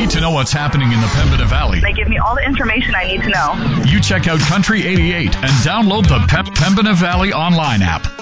need to know what's happening in the Pembina Valley, They give me all the information I need to know. you check out Country 88 and download the Pembina Valley online app.